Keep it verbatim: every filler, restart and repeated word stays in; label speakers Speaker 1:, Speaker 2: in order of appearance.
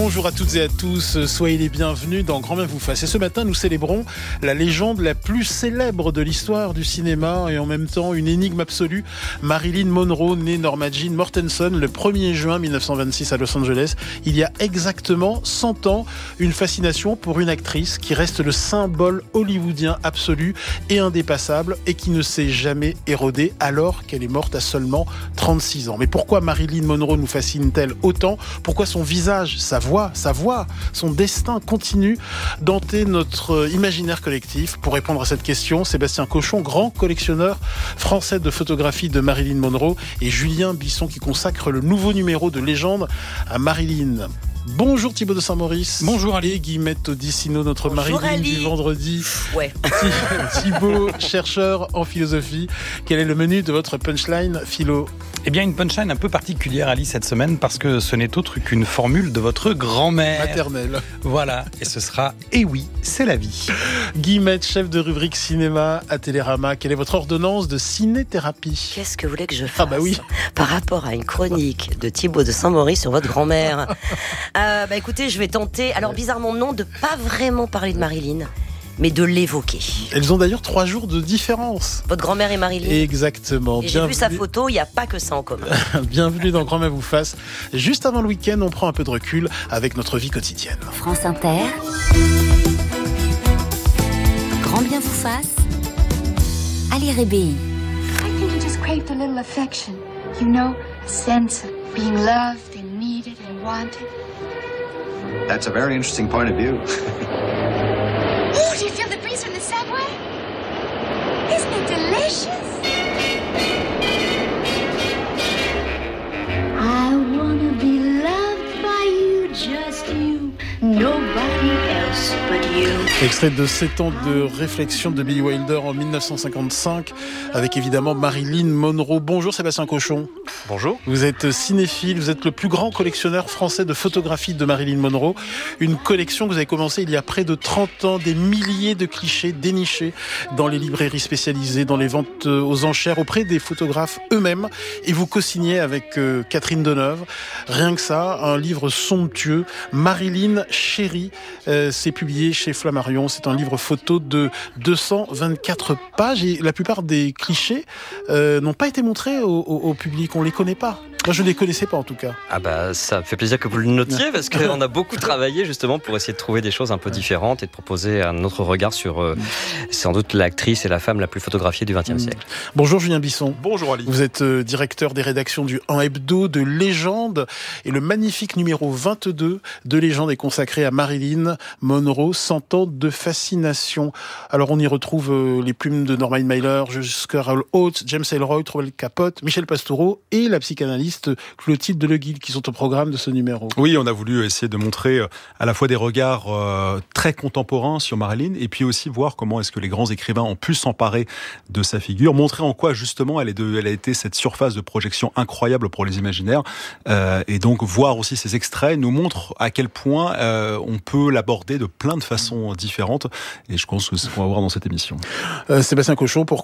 Speaker 1: Bonjour à toutes et à tous, soyez les bienvenus dans Grand Bien vous fasse. Et ce matin, nous célébrons la légende la plus célèbre de l'histoire du cinéma et en même temps une énigme absolue. Marilyn Monroe, née Norma Jean Mortensen le premier juin mille neuf cent vingt-six à Los Angeles. Il y a exactement cent ans, une fascination pour une actrice qui reste le symbole hollywoodien absolu et indépassable et qui ne s'est jamais érodée alors qu'elle est morte à seulement trente-six ans. Mais pourquoi Marilyn Monroe nous fascine-t-elle autant ? Pourquoi son visage, sa voix, sa voix, son destin continue d'hanter notre imaginaire collectif ? Pour répondre à cette question, Sébastien Cochon, grand collectionneur français de photographies de Marilyn Monroe, et Julien Bisson qui consacre le nouveau numéro de Légende à Marilyn. Bonjour Thibaut de Saint-Maurice.
Speaker 2: Bonjour Ali.
Speaker 1: Et Guillemette Odissino, notre
Speaker 3: Bonjour
Speaker 1: Marilyn
Speaker 3: Ali.
Speaker 1: du vendredi.
Speaker 3: Ouais.
Speaker 1: Thibaut, chercheur en philosophie. Quel est le menu de votre punchline philo ?
Speaker 2: Eh bien, une punchline un peu particulière, Ali, cette semaine, parce que ce n'est autre qu'une formule de votre grand-mère.
Speaker 1: Maternelle.
Speaker 2: Voilà, et ce sera « Eh oui, c'est la vie ».
Speaker 1: Guillemette, chef de rubrique cinéma à Télérama. Quelle est votre ordonnance de ciné-thérapie ?
Speaker 3: Qu'est-ce que vous voulez que je fasse
Speaker 1: Ah bah oui.
Speaker 3: Par rapport à une chronique de Thibaut de Saint-Maurice sur votre grand-mère. euh, bah écoutez, je vais tenter, alors bizarrement non, de pas vraiment parler de Marilyn, mais de l'évoquer.
Speaker 1: Elles ont d'ailleurs trois jours de différence.
Speaker 3: Votre grand-mère et Marilyn.
Speaker 1: Exactement.
Speaker 3: Et j'ai vu sa photo, il n'y a pas que ça en commun.
Speaker 1: Bienvenue dans Grand Bien vous fasse. Juste avant le week-end, on prend un peu de recul avec notre vie quotidienne.
Speaker 4: France Inter. Grand Bien vous fasse. Ali Rébéi.
Speaker 5: I think you just craved a little affection. You know, a sense of being loved and needed and wanted.
Speaker 6: That's a very interesting point of view.
Speaker 5: Oh, do you feel the breeze from the subway? Isn't it delicious? I wanna be loved by you, just you, nobody else but you.
Speaker 1: Extrait de sept ans de réflexion de Billy Wilder en dix-neuf cent cinquante-cinq, avec évidemment Marilyn Monroe. Bonjour Sébastien Cochon.
Speaker 7: Bonjour.
Speaker 1: Vous êtes cinéphile, vous êtes le plus grand collectionneur français de photographies de Marilyn Monroe. Une collection que vous avez commencée il y a près de trente ans, des milliers de clichés dénichés dans les librairies spécialisées, dans les ventes aux enchères, auprès des photographes eux-mêmes. Et vous co-signez avec euh, Catherine Deneuve. Rien que ça, un livre somptueux, Marilyn Chérie. Euh, c'est publié chez Flammarion. C'est un livre photo de deux cent vingt-quatre pages. Et la plupart des clichés euh, n'ont pas été montrés au, au, au public. On les connaît pas. Moi, je ne les connaissais pas en tout cas.
Speaker 7: Ah bah ça me fait plaisir que vous le notiez parce qu'on a beaucoup travaillé justement pour essayer de trouver des choses un peu différentes et de proposer un autre regard sur euh, sans doute l'actrice et la femme la plus photographiée du vingtième siècle.
Speaker 1: Bonjour Julien Bisson.
Speaker 2: Bonjour Ali.
Speaker 1: Vous êtes euh, directeur des rédactions du un Hebdo, de Légende, et le magnifique numéro vingt-deux de Légende est consacré à Marilyn Monroe, cent ans de fascination. Alors on y retrouve euh, les plumes de Norman Mailer, jusqu'à Raoul Oates, James Ellroy, Trouvel Capote, Michel Pastoureau et la psychanalyste Clotilde Deleguil qui sont au programme de ce numéro.
Speaker 8: Oui, on a voulu essayer de montrer à la fois des regards euh, très contemporains sur Marilyn et puis aussi voir comment est-ce que les grands écrivains ont pu s'emparer de sa figure, montrer en quoi justement elle, est de, elle a été cette surface de projection incroyable pour les imaginaires euh, et donc voir aussi ces extraits nous montre à quel point euh, on peut l'aborder de plein de façons différentes et je pense que c'est ce qu'on va voir dans cette émission.
Speaker 1: Euh, Sébastien Cochon, pourquoi